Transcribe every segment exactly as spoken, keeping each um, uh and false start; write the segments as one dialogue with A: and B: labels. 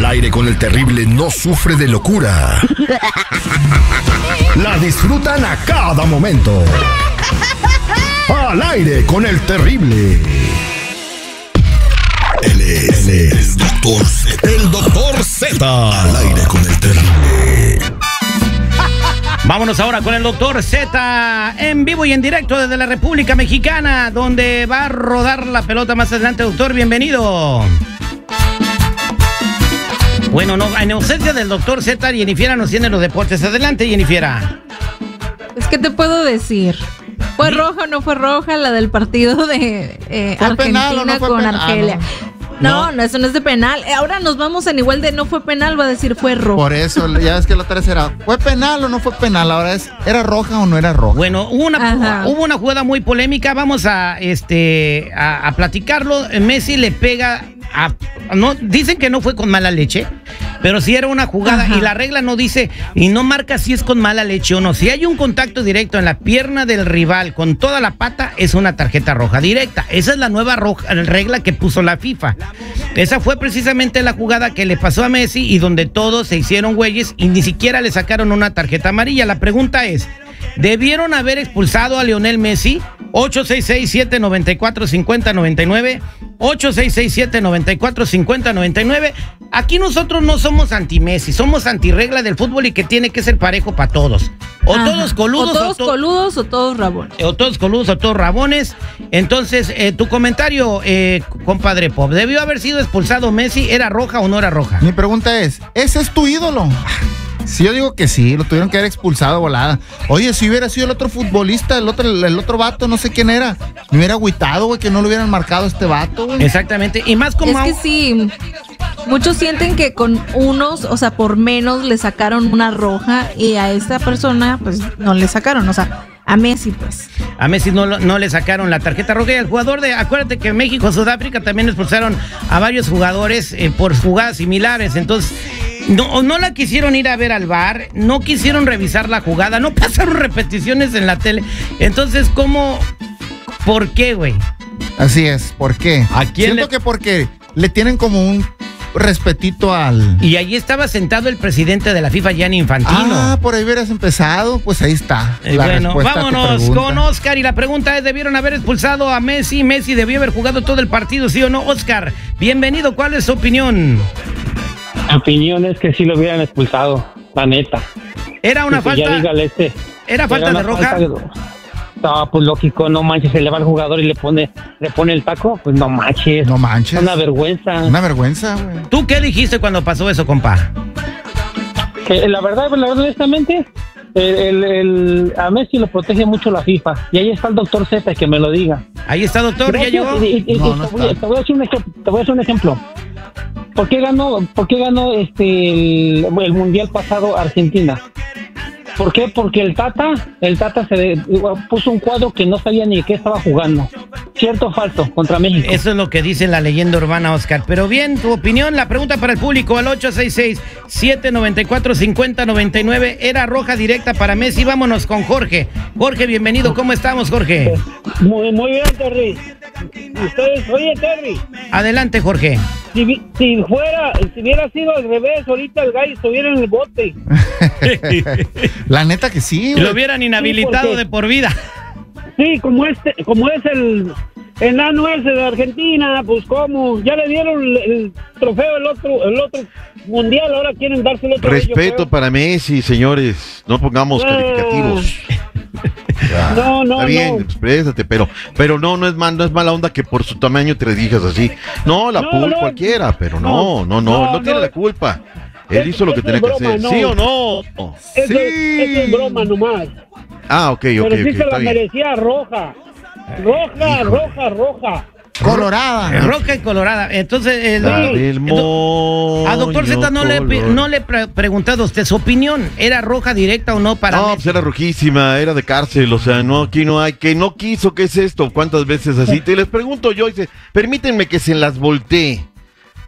A: aire con el terrible no sufre de locura. La disfrutan a cada momento. Al aire con el terrible. Él es, él es el doctor Z. El doctor Z. Al aire con el terrible.
B: Vámonos ahora con el doctor Z en vivo y en directo desde la República Mexicana, donde va a rodar la pelota más adelante. Doctor, bienvenido. Bueno, no, en ausencia del doctor Z, Jennifiera nos tiene los deportes. Adelante, Jennifiera.
C: Es que te puedo decir, ¿fue roja o no fue roja la del partido de eh, Argentina no con penal? Argelia? Ah, no. No, no, eso no es de penal. Ahora nos vamos en igual de no fue penal, va a decir fue roja.
D: Por eso, ya ves que la otra era, ¿fue penal o no fue penal? Ahora es, ¿era roja o no era roja?
B: Bueno, hubo una, hubo una jugada muy polémica, vamos a, este, a, a platicarlo. Messi le pega a, no, dicen que no fue con mala leche, pero sí era una jugada. Ajá. Y la regla no dice y no marca si es con mala leche o no. Si hay un contacto directo en la pierna del rival con toda la pata, es una tarjeta roja directa. Esa es la nueva roja, regla que puso la FIFA. Esa fue precisamente la jugada que le pasó a Messi y donde todos se hicieron güeyes y ni siquiera le sacaron una tarjeta amarilla. La pregunta es, ¿debieron haber expulsado a Lionel Messi? ocho seis seis, siete nueve cuatro, cinco cero nueve nueve ocho seis seis, siete nueve cuatro, cinco cero nueve nueve. Aquí nosotros no somos anti-Messi, somos anti-regla del fútbol y que tiene que ser parejo para todos. O Ajá. todos coludos.
C: O todos o to coludos o todos rabones.
B: O todos coludos o todos rabones. Entonces, eh, tu comentario, eh, compadre Pop, ¿debió haber sido expulsado Messi? ¿Era roja o no era roja?
D: Mi pregunta es, ¿ese es tu ídolo? Si yo digo que sí, lo tuvieron que haber expulsado volada. Oye, si hubiera sido el otro futbolista, el otro, el otro vato, no sé quién era, me hubiera agüitado, güey, que no lo hubieran marcado a este vato, güey.
B: Exactamente, y más como...
C: Es que sí, muchos sienten que con unos, o sea, por menos le sacaron una roja y a esta persona, pues, no le sacaron, o sea... A Messi, pues.
B: A Messi no, no le sacaron la tarjeta roja y al jugador de... Acuérdate que México, Sudáfrica también expulsaron a varios jugadores eh, por jugadas similares. Entonces, no, no la quisieron ir a ver al V A R, no quisieron revisar la jugada, no pasaron repeticiones en la tele. Entonces, ¿cómo? ¿Por qué, güey?
D: Así es, ¿por qué?
B: ¿A quién
D: Siento
B: le...
D: que porque le tienen como un... respetito al...
B: Y allí estaba sentado el presidente de la FIFA, Gianni Infantino.
D: Ah, por ahí hubieras empezado, pues ahí está.
B: Eh,
D: la
B: bueno, vámonos
D: a
B: con Oscar y la pregunta es, ¿debieron haber expulsado a Messi? Messi debió haber jugado todo el partido, ¿sí o no? Oscar, bienvenido, ¿cuál es su opinión?
E: Mi opinión es que sí lo hubieran expulsado, la neta.
B: Era una
E: pues
B: falta...
E: Ya este,
B: ¿Era falta de roja?
E: De... No, pues lógico, no manches, se le va al jugador y le pone le pone el taco, pues no manches.
D: No manches.
E: Una vergüenza.
D: Una vergüenza, güey.
B: ¿Tú qué dijiste cuando pasó eso, compa?
E: Que la verdad, la verdad, honestamente, el, el, el, a Messi lo protege mucho la FIFA. Y ahí está el doctor Z, que me lo diga.
B: Ahí está, doctor, ¿ya llegó?
E: Y, y, no, y, no te, voy, te, voy a decir un ejemplo, te voy a hacer un ejemplo. ¿Por qué ganó, por qué ganó este el, el mundial pasado Argentina? ¿Por qué? Porque el Tata, el Tata se de, puso un cuadro que no sabía ni qué estaba jugando. ¿Cierto o falso? Contra México.
B: Eso es lo que dice la leyenda urbana, Oscar. Pero bien, tu opinión, la pregunta para el público al ocho seis seis, siete nueve cuatro, cinco cero nueve nueve. ¿Era roja directa para Messi? Vámonos con Jorge. Jorge, bienvenido. ¿Cómo estamos, Jorge?
F: Muy, muy bien, Terry. Ustedes, oye, Terry.
B: Adelante, Jorge.
F: Si, si fuera, si hubiera sido al revés, ahorita el gallo estuviera en el bote.
D: La neta que sí, güey.
B: Lo hubieran inhabilitado sí, porque, de por vida.
F: Sí, como este, como es el enano ese de Argentina, pues como ya le dieron el, el trofeo el otro, el otro mundial, ahora quieren dárselo otro.
G: Respeto para Messi, señores, no pongamos ah. calificativos. Ya, no, no, está bien, no. Exprésate, pero, pero no, no es mal, no es mala onda que por su tamaño te digas así. No, la no, pool no, cualquiera, pero no, no, no, no, no, no tiene no. la culpa. Él hizo lo que tenía que hacer, ¿sí o no?
F: Eso, sí. Eso es broma nomás.
G: Ah, ok, ok,
F: pero
G: okay,
F: sí
G: okay,
F: se la merecía roja. Roja, Hijo. roja, roja.
D: Colorada.
B: Roja y colorada. Entonces, el,
G: el moño,
B: a doctor Z no le, no le he pre preguntado a usted su opinión. ¿Era roja directa o no para
G: No,
B: Messi?
G: Pues era rojísima, era de cárcel. O sea, no, aquí no hay, que no quiso, ¿qué es esto? ¿Cuántas veces así? Te les pregunto yo, dice, permítanme que se las voltee.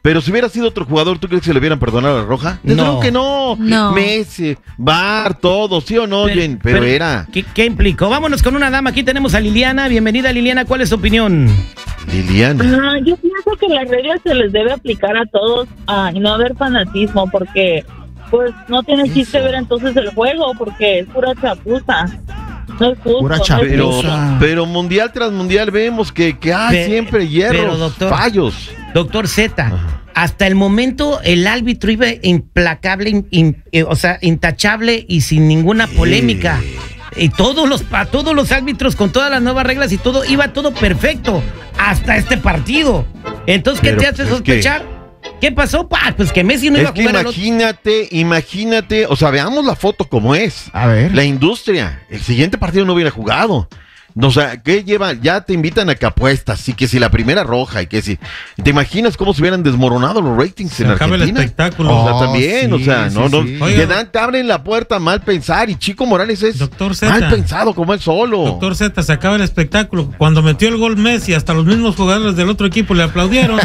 G: Pero si hubiera sido otro jugador, ¿tú crees que se le hubieran perdonado a la roja?
B: No.
G: que no.
C: No.
G: Messi, V A R, todo, ¿sí o no,
B: Pero,
G: Jen? Pero,
B: pero,
G: era.
B: ¿qué, ¿Qué implicó? Vámonos con una dama. Aquí tenemos a Liliana. Bienvenida, Liliana. ¿Cuál es su opinión?
G: Liliana.
H: Ah, yo pienso que las reglas se les debe aplicar a todos ah, y no haber fanatismo, porque pues no tiene chiste ver entonces el juego, porque es pura chapuza. No es justo.
D: Pura
H: no es
D: chapuza.
G: Pero,
H: justo.
G: pero mundial tras mundial vemos que, que hay
B: Pe-
G: siempre hierros,
B: pero, doctor,
G: fallos.
B: Doctor Z,
G: Ajá.
B: hasta el momento el árbitro iba implacable, in- in- eh, o sea, intachable y sin ninguna polémica. Y todos los, a todos los árbitros con todas las nuevas reglas y todo, iba todo perfecto hasta este partido. Entonces, ¿qué
G: Pero,
B: te hace
G: pues,
B: sospechar? ¿Qué pasó? Pa, pues que Messi no iba
G: Es
B: a
G: que
B: jugar al otro.
G: imagínate, imagínate, o sea, veamos la foto como es.
D: A ver.
G: La industria, el siguiente partido no hubiera jugado. O sea, ¿qué lleva? Ya te invitan a que apuestas, y que si la primera roja, y que si... ¿Te imaginas cómo se hubieran desmoronado los ratings
I: Se
G: en
I: acaba el
G: Argentina?
I: espectáculo.
G: O sea,
D: Oh,
G: también,
D: sí,
G: o sea,
D: sí,
G: no, no,
D: sí.
G: que
I: Oiga.
G: dan- te abren la puerta a mal pensar, y Chico Morales es
I: Doctor Z.
G: mal pensado como él solo.
I: Doctor Z, se acaba el espectáculo. Cuando metió el gol Messi, hasta los mismos jugadores del otro equipo le aplaudieron.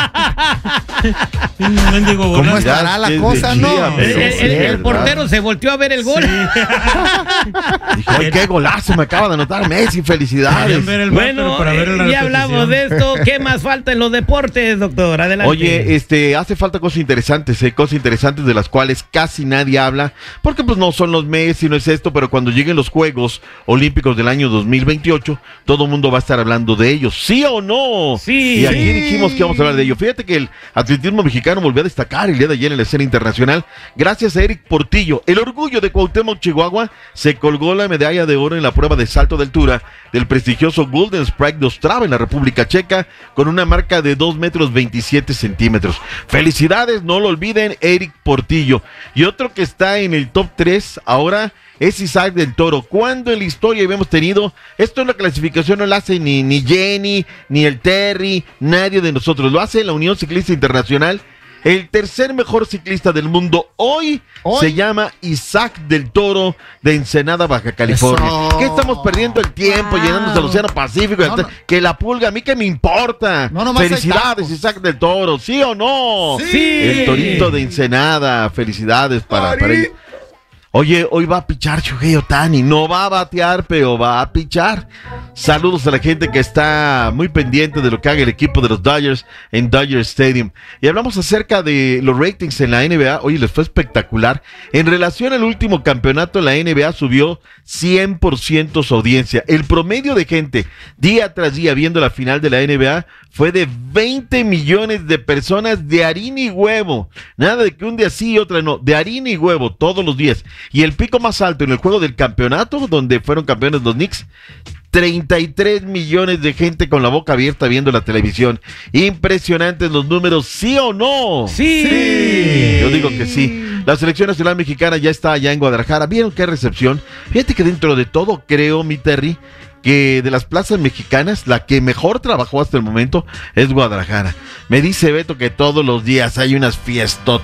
I: Sí, un mendigo
D: ¿Cómo
I: golazo.
D: estará la
G: Ya,
D: cosa,
G: es de
D: no?
G: chía,
B: El,
G: pero
B: el-
G: sí,
B: el- el
G: ¿verdad?
B: portero se volteó a ver el gol.
G: Dijo, "Ay, qué golazo me acaba de anotar Messi, felicidades.
I: Querían ver el bar,
B: Bueno,
I: pero para ver la
B: eh, ya
I: repetición.
B: hablamos de esto. ¿Qué más falta en los deportes, doctor? Adelante.
G: Oye, este, hace falta cosas interesantes, eh, cosas interesantes de las cuales casi nadie habla, porque pues no son los Messi, no es esto, pero cuando lleguen los Juegos Olímpicos del año dos mil veintiocho, todo el mundo va a estar hablando de ellos, ¿sí o no?
B: Sí.
G: Y aquí
B: Sí.
G: dijimos que íbamos a hablar de ello. Fíjate que el atletismo mexicano volvió a destacar el día de ayer en la escena internacional, gracias a Eric Portillo, el orgullo de Cuauhtémoc, Chihuahua, se colgó la medalla de oro en la prueba de salto de altura del prestigioso Golden Sprite de Ostrava en la República Checa, con una marca de dos metros veintisiete centímetros. Felicidades, no lo olviden, Eric Portillo. Y otro que está en el top tres ahora es Isaac del Toro. ¿Cuándo en la historia habíamos tenido? Esto en la clasificación no lo hace ni, ni Jenny, ni el Terry, nadie de nosotros. Lo hace la Unión Ciclista Internacional. El tercer mejor ciclista del mundo hoy,
D: ¿Hoy?
G: se llama Isaac del Toro, de Ensenada, Baja California.
D: Eso.
G: ¿Qué estamos perdiendo el tiempo
C: Wow.
G: llenándonos al Océano Pacífico?
D: No, no.
G: Que la pulga, a mí que me importa.
D: No, nomás hay
G: Felicidades,
D: tacos.
G: Isaac del Toro, ¿sí o no?
B: Sí.
G: El Torito de Ensenada, felicidades para, para él. Oye, hoy va a pichar Shohei Ohtani, no va a batear, pero va a pichar. Saludos a la gente que está muy pendiente de lo que haga el equipo de los Dodgers en Dodger Stadium. Y hablamos acerca de los ratings en la N B A. Oye, les fue espectacular. En relación al último campeonato, la N B A subió cien por ciento su audiencia. El promedio de gente día tras día viendo la final de la N B A fue de veinte millones de personas de harina y huevo. Nada de que un día sí y otra no, de harina y huevo todos los días. Y el pico más alto en el juego del campeonato, donde fueron campeones los Knicks, treinta y tres millones de gente con la boca abierta viendo la televisión. Impresionantes los números, ¿sí o no?
B: Sí.
G: Yo digo que sí. La selección nacional mexicana ya está allá en Guadalajara. ¿Vieron qué recepción? Fíjate que dentro de todo, creo, mi Terry, que de las plazas mexicanas, la que mejor trabajó hasta el momento es Guadalajara. Me dice Beto que todos los días hay unas fiestas,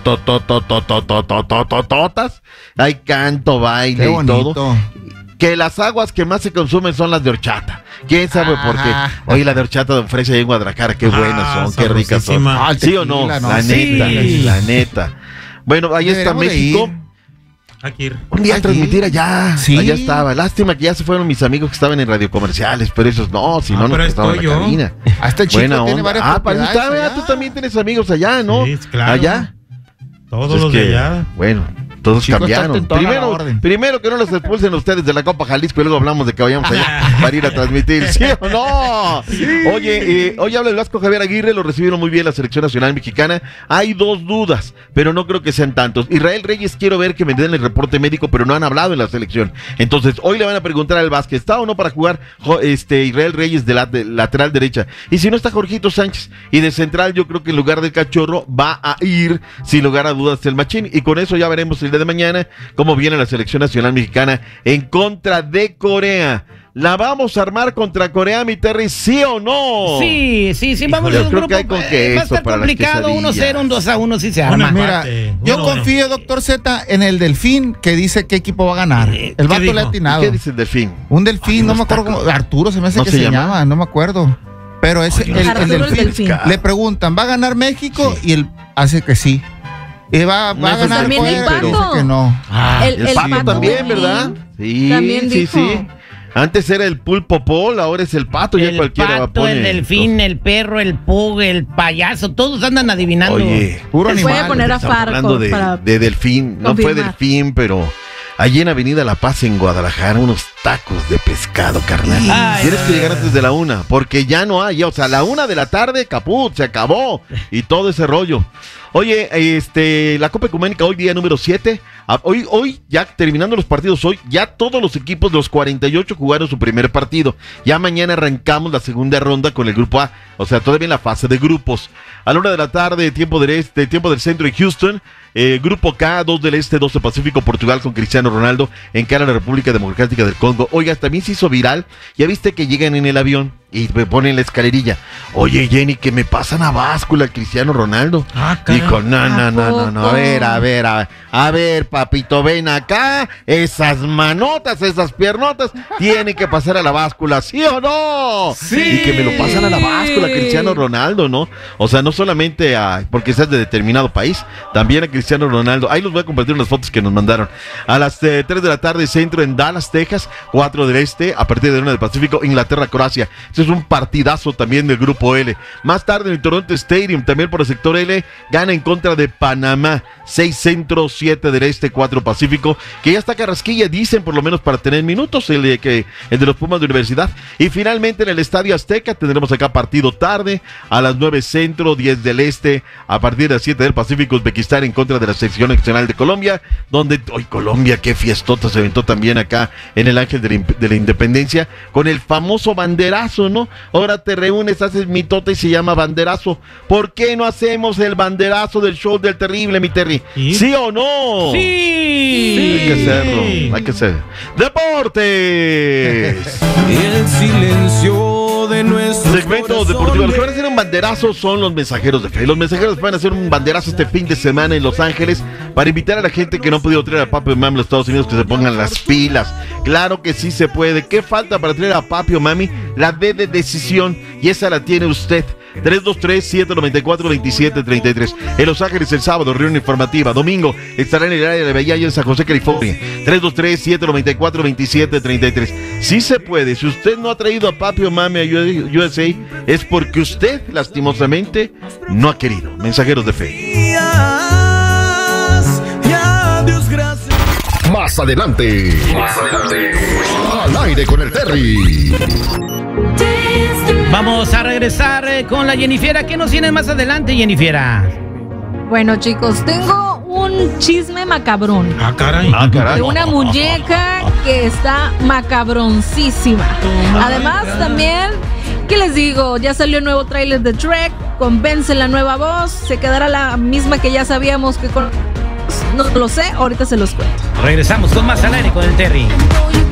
G: hay canto, baile
D: Qué
G: y
D: bonito.
G: todo. Que las aguas que más se consumen son las de horchata. ¿Quién sabe por qué?
D: Ajá.
G: Oye, la de horchata de ofrece ahí en Guadalajara, qué
I: Ah,
G: buenas son, qué ricas son.
I: sabrosísima.
D: Ah, el
G: ¿Sí o no?
D: tequila, no,
G: La
D: sí.
G: neta,
B: Sí.
G: la neta. Bueno, ahí está
D: Deberíamos de
G: México.
D: ir.
I: Hay que ir.
G: Un día
D: Allí.
G: transmitir allá.
D: Sí.
G: Allá estaba. Lástima que ya se fueron mis amigos que estaban en radiocomerciales, pero esos no, si
I: Ah,
G: no nos
I: pero ahí
G: prestaban la
I: estoy yo.
G: cabina.
D: Hasta el chico
G: Buena
D: tiene
G: onda.
D: varias
G: Ah, para
D: propiedades
G: está, vea,
D: allá.
G: tú también tienes amigos allá, ¿no?
I: Sí, claro.
G: Allá.
I: Todos
G: Pues
I: los
G: es
I: de
G: que,
I: allá.
G: Bueno, todos
D: Chico,
G: cambiaron.
D: están en toda la
G: Primero,
D: orden.
G: primero que no los expulsen ustedes de la Copa Jalisco y luego hablamos de que vayamos allá para ir a transmitir. ¿Sí o no? Oye, eh, hoy habla el Vasco Javier Aguirre, lo recibieron muy bien la selección nacional mexicana. Hay dos dudas, pero no creo que sean tantos. Israel Reyes, quiero ver que me den el reporte médico, pero no han hablado en la selección. Entonces, hoy le van a preguntar al Vázquez, ¿está o no para jugar jo- este Israel Reyes de, la, de lateral derecha? Y si no está Jorgito Sánchez, y de central yo creo que en lugar del Cachorro va a ir, sin lugar a dudas, el Machín. Y con eso ya veremos el día de mañana cómo viene la selección nacional mexicana en contra de Corea. ¿La vamos a armar contra Corea, mi Terry, sí o no?
B: Sí, sí, sí, vamos
G: Híjole,
B: a un
G: creo
B: grupo.
G: que hay con
B: eh,
G: queso
B: va a estar
G: para las
B: complicado, uno cero, un dos a uno, sí se
I: Una
B: arma.
I: mira,
D: Mira,
I: Empate,
D: yo
I: uno,
D: confío, doctor Z, en el Delfín que dice qué equipo va a ganar.
B: Eh,
D: El
I: ¿qué
D: vato le ha
I: dijo?
D: atinado.
G: ¿Qué dice el Delfín?
D: Un Delfín,
G: Ay, no
D: no me
G: está
D: acuerdo cómo.
G: claro.
D: Arturo se me hace
G: ¿No
D: que
G: se
D: se
G: llama?
D: llama, no me acuerdo. Pero ese,
C: Oye,
D: el, el,
C: Arturo
D: delfín,
C: el delfín.
D: le preguntan, ¿va a ganar México? Sí. Y él hace que sí. Y va, va a ganar
C: también
D: fuera,
C: el
D: pero
C: Pato.
D: dice que no.
G: Ah, el, el, el Pato, Pato también, ¿verdad? Sí,
C: también
G: sí,
C: dijo.
G: sí. Antes era el Pulpo Pol, ahora es el Pato.
B: El
G: ya cualquiera
B: pato,
G: pone
B: el delfín, el perro, el pug, el payaso, todos andan adivinando.
G: Oye,
D: puro
C: animal. Voy a poner a Farco
G: hablando de,
C: para
G: de delfín, no
C: confirmar.
G: fue delfín, pero allí en Avenida La Paz en Guadalajara, unos tacos de pescado, carnal.
B: Ay,
G: Tienes
B: no,
G: que
B: no,
G: llegar
B: no.
G: antes de la una, porque ya no hay, o sea, a la una de la tarde, caput, se acabó, y todo ese rollo. Oye, este, la Copa Ecuménica hoy día número siete, hoy, hoy, ya terminando los partidos hoy, ya todos los equipos de los cuarenta y ocho jugaron su primer partido. Ya mañana arrancamos la segunda ronda con el grupo A, o sea, todavía en la fase de grupos. A la una de la tarde, tiempo del este, tiempo del centro en Houston, eh, grupo K, dos del este, dos del Pacífico, Portugal con Cristiano Ronaldo, encara a la República Democrática del Congo. Oiga, también se hizo viral, ya viste que llegan en el avión y me ponen la escalerilla. Oye, Jenny, que me pasan a báscula Cristiano Ronaldo.
I: Ah,
G: Dijo, no, no, no, no, no, a ver, a ver, a ver, a ver, papito, ven acá, esas manotas, esas piernotas, tienen que pasar a la báscula, ¿sí o no?
B: Sí.
G: Y que me lo pasan a la báscula Cristiano Ronaldo, ¿no? O sea, no solamente a, porque seas de determinado país, también a Cristiano Ronaldo. Ahí los voy a compartir unas fotos que nos mandaron. A las eh, tres de la tarde, centro en Dallas, Texas, cuatro del este, a partir de una del Pacífico, Inglaterra, Croacia. Este es un partidazo también del grupo L. Más tarde en el Toronto Stadium, también por el sector L, gana en contra de Panamá, seis centro, siete del este, cuatro Pacífico, que ya está Carrasquilla, dicen por lo menos para tener minutos, el de, que, el de los Pumas de Universidad. Y finalmente en el Estadio Azteca tendremos acá partido tarde, a las nueve centro, diez del este, a partir de las siete del Pacífico, Uzbekistán en contra de la selección nacional de Colombia, donde hoy Colombia, qué fiestota se aventó también acá en el Ángel de la, de la Independencia, con el famoso banderazo, ¿no? Ahora te reúnes, haces mitota y se llama banderazo. ¿Por qué no hacemos el banderazo del show del terrible, mi Terry? ¿Sí, ¿Sí o no?
B: ¡Sí!
G: Sí. Hay que hacerlo, hay que hacer. ¡Deportes!
A: Y el silencio de nuestro
G: Segmento deportivo. Los que van a hacer un banderazo son los mensajeros de fe. Los mensajeros van a hacer un banderazo este fin de semana en Los Ángeles para invitar a la gente que no ha podido traer a papi o mami a los Estados Unidos que se pongan las pilas. Claro que sí se puede. ¿Qué falta para traer a papi o mami? La D de decisión, y esa la tiene usted. tres dos tres, siete nueve cuatro, dos siete tres tres. En Los Ángeles el sábado, reunión informativa. Domingo estará en el área de Bahía en San José, California. tres dos tres, siete nueve cuatro, dos siete tres tres. Sí se puede. Si usted no ha traído a papi o mami a U S A, es porque usted, lastimosamente, no ha querido. Mensajeros de fe.
A: Más adelante. Más adelante. Al aire con el Terry.
B: Vamos a regresar eh, con la Jennifiera. ¿Qué nos tiene más adelante, Jennifiera?
C: Bueno, chicos, tengo un chisme macabrón.
I: Ah, caray.
G: Ah, caray.
C: De una muñeca que está macabroncísima. Además, también, ¿qué les digo? Ya salió el nuevo tráiler de Shrek. Convence la nueva voz. Se quedará la misma que ya sabíamos que con... No lo sé, ahorita se los cuento.
B: Regresamos con más al aire con el Terry.